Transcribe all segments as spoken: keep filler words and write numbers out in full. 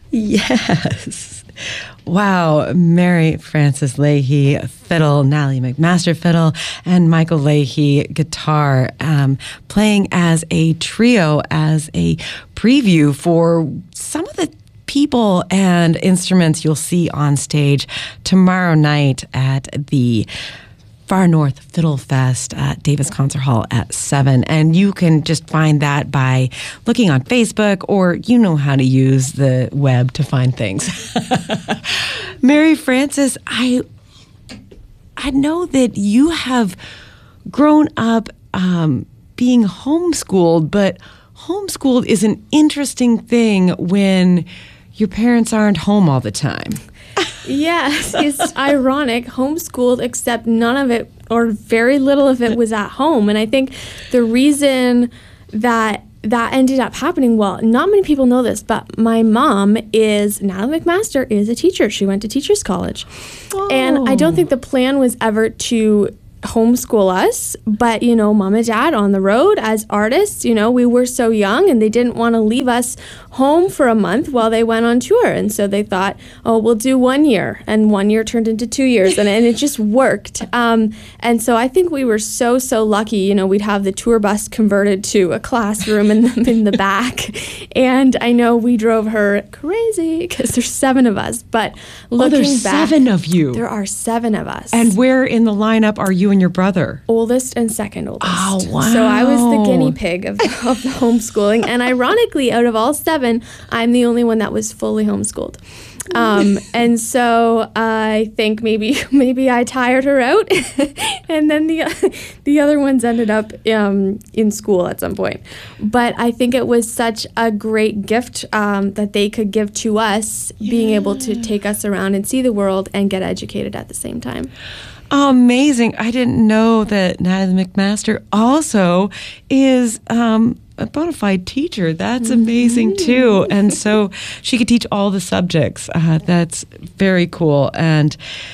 Yes. Wow. Mary Frances Leahy, fiddle, Natalie McMaster, fiddle, and Michael Leahy, guitar, um, playing as a trio, as a preview for some of the people and instruments you'll see on stage tomorrow night at the Far North Fiddle Fest at Davis Concert Hall at seven. And you can just find that by looking on Facebook, or you know how to use the web to find things. Mary Frances, I I know that you have grown up um, being homeschooled, but homeschooled is an interesting thing when your parents aren't home all the time. Yes, it's ironic, homeschooled, except none of it or very little of it was at home. And I think the reason that that ended up happening, well, not many people know this, but my mom is, Natalie McMaster is a teacher. She went to Teachers College. Oh. And I don't think the plan was ever to homeschool us, but, you know, mom and dad on the road as artists, you know, we were so young and they didn't want to leave us home for a month while they went on tour. And so they thought, oh, we'll do one year. And one year turned into two years and, and it just worked. Um, and so I think we were so, so lucky. You know, we'd have the tour bus converted to a classroom in the, in the back. And I know we drove her crazy because there's seven of us. But looking oh, there's back, seven of you. There are seven of us. And where in the lineup are you and your brother? Oldest and second oldest. Oh, wow. So I was the guinea pig of, of the homeschooling. And ironically, out of all seven, I'm the only one that was fully homeschooled. Um, and so I think maybe maybe I tired her out, and then the the other ones ended up um, in school at some point. But I think it was such a great gift um, that they could give to us, yeah. being able to take us around and see the world and get educated at the same time. Amazing. I didn't know that Natalie McMaster also is um, a bona fide teacher. That's amazing, too. And so she could teach all the subjects. Uh, that's very cool. And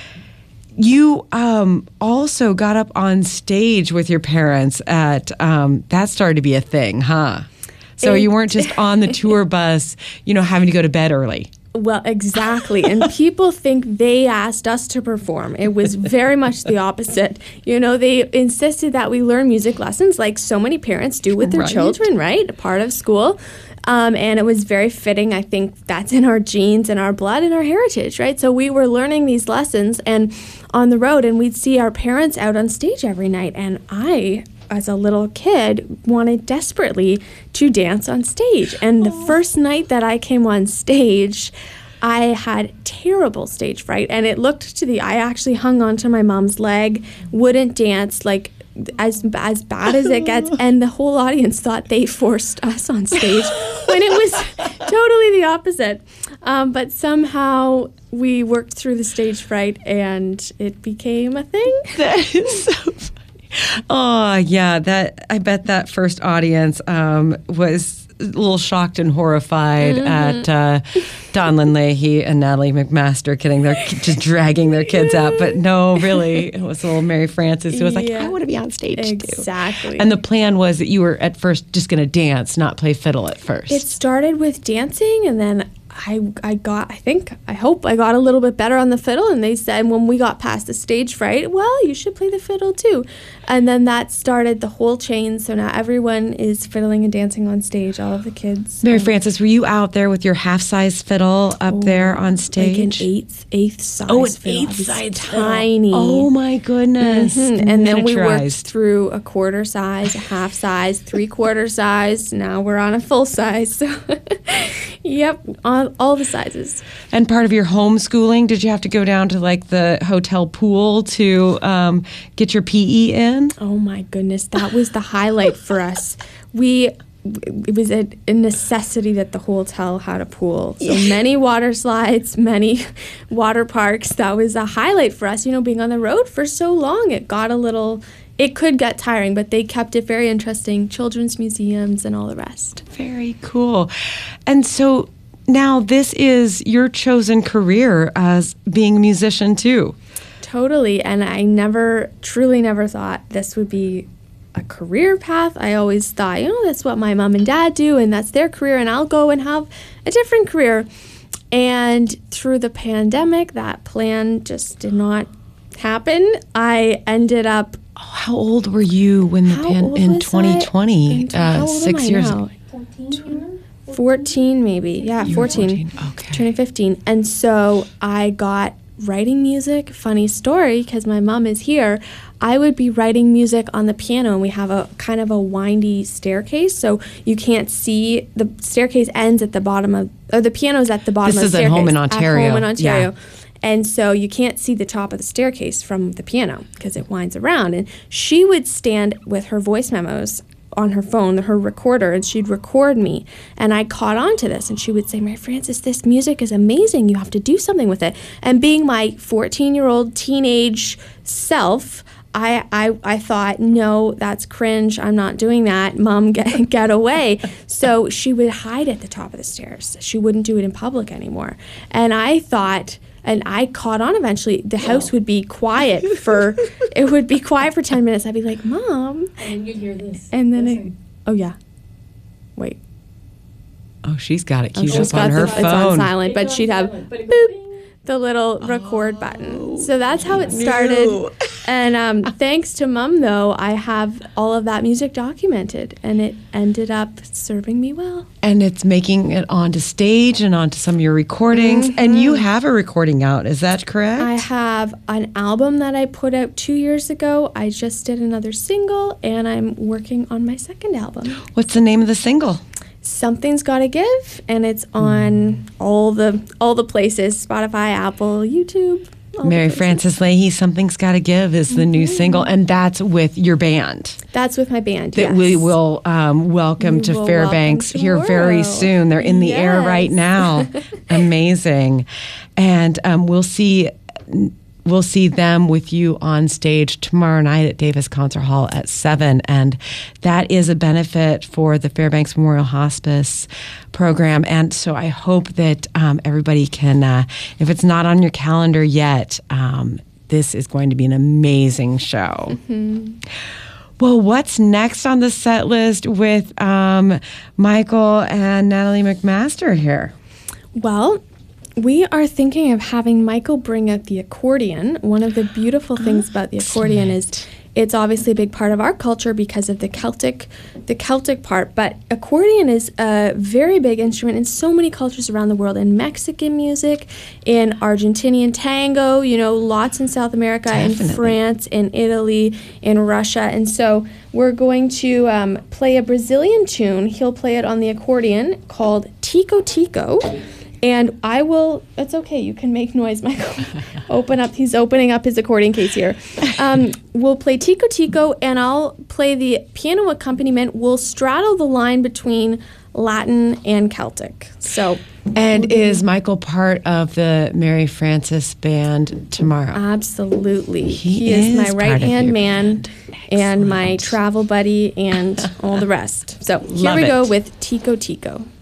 you um, also got up on stage with your parents at, um, that started to be a thing, huh? So it, you weren't just on the tour bus, you know, having to go to bed early. Well, exactly. And people think they asked us to perform. It was very much the opposite. You know, they insisted that we learn music lessons like so many parents do with their right. children, right? A part of school. Um, and it was very fitting. I think that's in our genes and our blood and our heritage, right? So we were learning these lessons and on the road, and we'd see our parents out on stage every night. And I, as a little kid, wanted desperately to dance on stage. And the oh. first night that I came on stage, I had terrible stage fright. And it looked to the, I actually hung onto my mom's leg, wouldn't dance, like as as bad as it gets. And the whole audience thought they forced us on stage when it was totally the opposite. Um, but somehow we worked through the stage fright and it became a thing. That is so funny. Oh, yeah, that I bet that first audience um, was a little shocked and horrified mm-hmm. at uh, Donlin Leahy and Natalie McMaster getting their just dragging their kids out. But no, really, it was little Mary Frances who was like, yeah. I want to be on stage exactly. too. Exactly. And the plan was that you were at first just going to dance, not play fiddle at first. It started with dancing, and then I I got, I think, I hope I got a little bit better on the fiddle, and they said when we got past the stage fright, well, you should play the fiddle too. And then that started the whole chain, so now everyone is fiddling and dancing on stage, all of the kids. Mary Frances, were you out there with your half-size fiddle up oh, there on stage? Like an eighth, eighth size Oh, an fiddle. eighth size tiny. Oh my goodness. Mm-hmm. And then we worked through a quarter size, a half size, three-quarter size. Now we're on a full size. So yep, all, all the sizes. And part of your homeschooling, did you have to go down to like the hotel pool to um, get your P E in? Oh my goodness, that was the highlight for us. We, it was a, a necessity that the hotel had a pool. So many water slides, many water parks. That was a highlight for us. You know, being on the road for so long, it got a little, it could get tiring, but they kept it very interesting. Children's museums and all the rest. Very cool. And so now this is your chosen career as being a musician too. Totally, and I never, truly never thought this would be a career path. I always thought, you know, that's what my mom and dad do, and that's their career, and I'll go and have a different career. And through the pandemic, that plan just did not happen. I ended up. Oh, how old were you when the pan in twenty twenty? In, uh, six years ago. fourteen maybe. Yeah, you fourteen. fourteen. Okay. Turning fifteen. And so I got writing music. Funny story, because my mom is here. I would be writing music on the piano, and we have a kind of a windy staircase, so you can't see. The staircase ends at the bottom of, or the piano's at the bottom this of the staircase. This is at home in Ontario. At home in Ontario. Yeah. And so you can't see the top of the staircase from the piano because it winds around. And she would stand with her voice memos on her phone, her recorder, and she'd record me. And I caught on to this, and she would say, Mary Frances, this music is amazing. You have to do something with it. And being my fourteen-year-old teenage self, I, I I thought, no, that's cringe. I'm not doing that. Mom, get, get away. So she would hide at the top of the stairs. She wouldn't do it in public anymore. And I thought... And I caught on eventually. The house would be quiet for, it would be quiet for ten minutes. I'd be like, Mom. And you'd hear this. And then, it, oh yeah. Wait. Oh, she's got it Oh, queued she's up on got her the, phone. It's on silent, It's but on she'd have silent, but it boop, goes bing. the little record button. So that's how it New. started. And um, thanks to Mom, though, I have all of that music documented, and it ended up serving me well. And it's making it onto stage and onto some of your recordings. Mm-hmm. And you have a recording out, is that correct? I have an album that I put out two years ago. I just did another single, and I'm working on my second album. What's the name of the single? Something's Gotta Give, and it's on all the all the places: Spotify, Apple, YouTube. all the Mary places. Frances Leahy, Something's Gotta Give is the Mm-hmm. new single, and that's with your band That's with my band. that yes. we will um, welcome We to will Fairbanks welcome here very tomorrow. soon. They're in the air right Yes. now. Amazing. And um, we'll see we'll see them with you on stage tomorrow night at Davis Concert Hall at seven. And that is a benefit for the Fairbanks Memorial Hospice program. And so I hope that um, everybody can, uh, if it's not on your calendar yet, um, this is going to be an amazing show. Mm-hmm. Well, what's next on the set list with um, Michael and Natalie McMaster here? Well, we are thinking of having Michael bring out the accordion. One of the beautiful things about the accordion is it's obviously a big part of our culture because of the Celtic, the Celtic part. But accordion is a very big instrument in so many cultures around the world. In Mexican music, in Argentinian tango, you know, lots in South America, Definitely. in France, in Italy, in Russia. And so we're going to um, play a Brazilian tune. He'll play it on the accordion called Tico Tico. And I will, it's okay, you can make noise, Michael. Open up, he's opening up his accordion case here. Um, we'll play Tico Tico, and I'll play the piano accompaniment. We'll straddle the line between Latin and Celtic. So, And is Michael part of the Mary Frances band tomorrow? absolutely. He He is, is my part of right-hand your man band. and my Excellent. travel buddy and all the rest. So here Love we go it. with Tico Tico.